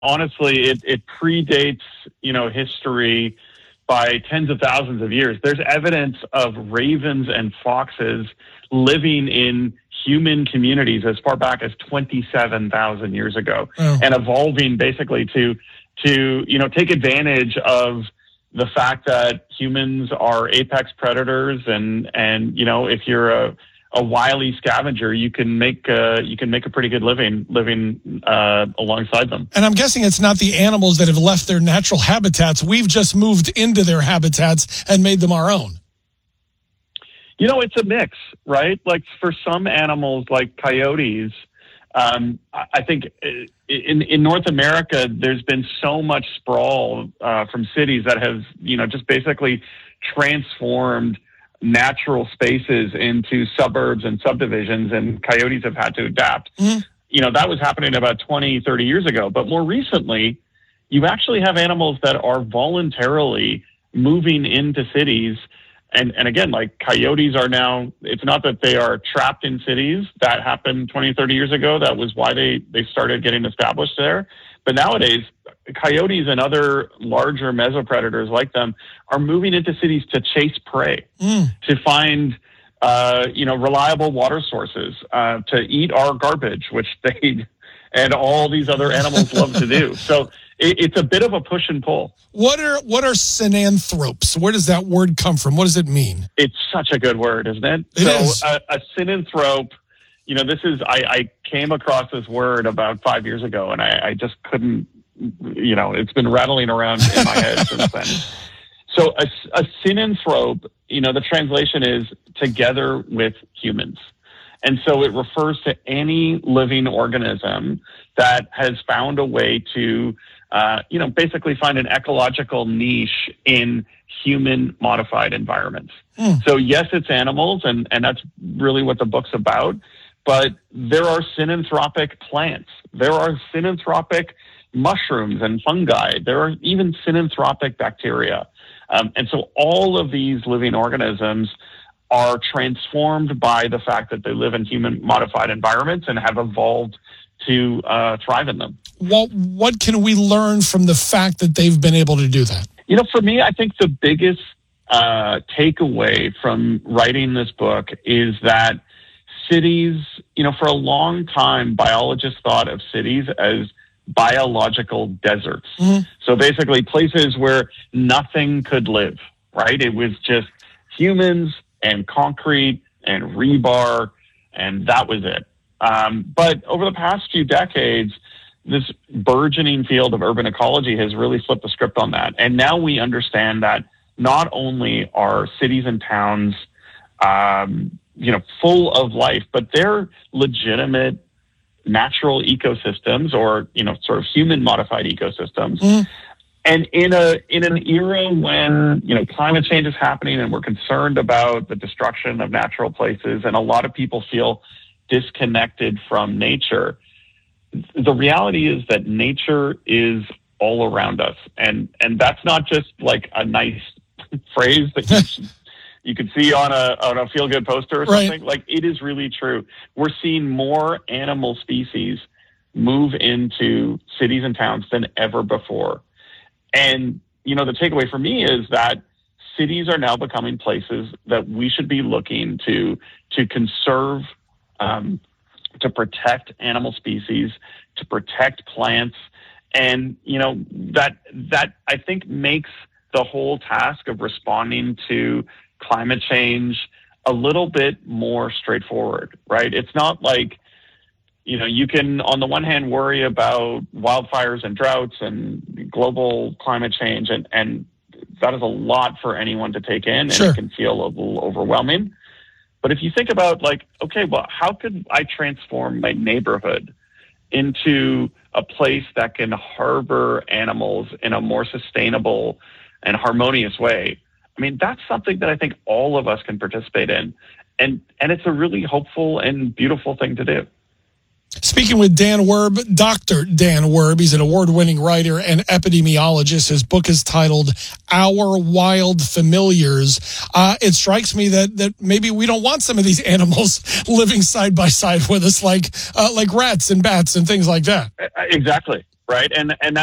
honestly, it predates, history by tens of thousands of years. There's evidence of ravens and foxes living in human communities as far back as 27,000 years ago, and evolving basically to take advantage of the fact that humans are apex predators, and if you're a wily scavenger, you can make a pretty good living alongside them. And I'm guessing it's not the animals that have left their natural habitats. We've just moved into their habitats and made them our own. It's a mix, right? Like for some animals, like coyotes, I think in North America, there's been so much sprawl from cities that have, just basically transformed natural spaces into suburbs and subdivisions, and coyotes have had to adapt. Mm-hmm. That was happening about 20, 30 years ago. But more recently, you actually have animals that are voluntarily moving into cities. And again, like coyotes are now, it's not that they are trapped in cities. That happened 20, 30 years ago. That was why they started getting established there. But nowadays, coyotes and other larger mesopredators like them are moving into cities to chase prey, to find, reliable water sources, to eat our garbage, which they and all these other animals love to do. So it's a bit of a push and pull. What are synanthropes? Where does that word come from? What does it mean? It's such a good word, isn't it? It is. A synanthrope, I came across this word about 5 years ago, and I just couldn't, it's been rattling around in my head since then. So a synanthrope, the translation is together with humans. And so it refers to any living organism that has found a way to, basically find an ecological niche in human modified environments. So yes, it's animals, and that's really what the book's about. But there are synanthropic plants. There are synanthropic mushrooms and fungi. There are even synanthropic bacteria. And so all of these living organisms are transformed by the fact that they live in human modified environments and have evolved to thrive in them. Well, what can we learn from the fact that they've been able to do that? For me, I think the biggest takeaway from writing this book is that cities, for a long time, biologists thought of cities as biological deserts. Mm-hmm. So basically places where nothing could live, right? It was just humans and concrete and rebar, and that was it. But over the past few decades, this burgeoning field of urban ecology has really flipped the script on that. And now we understand that not only are cities and towns, full of life, but they're legitimate natural ecosystems, or, sort of human modified ecosystems. Mm. And in an era when, climate change is happening and we're concerned about the destruction of natural places, and a lot of people feel disconnected from nature, the reality is that nature is all around us. And that's not just like a nice phrase that you could see on a feel-good poster or something. Right. Like, it is really true. We're seeing more animal species move into cities and towns than ever before. And, the takeaway for me is that cities are now becoming places that we should be looking to conserve, to protect animal species, to protect plants. And, that I think makes the whole task of responding to climate change a little bit more straightforward, right? It's not like, you can, on the one hand, worry about wildfires and droughts and global climate change, and that is a lot for anyone to take in, and Sure. It can feel a little overwhelming. But if you think about, like, okay, well, how could I transform my neighborhood into a place that can harbor animals in a more sustainable and harmonious way? I mean, that's something that I think all of us can participate in. And it's a really hopeful and beautiful thing to do. Speaking with Dan Werb, Dr. Dan Werb, he's an award-winning writer and epidemiologist. His book is titled Our Wild Familiars. It strikes me that maybe we don't want some of these animals living side by side with us, like rats and bats and things like that. Exactly. right? And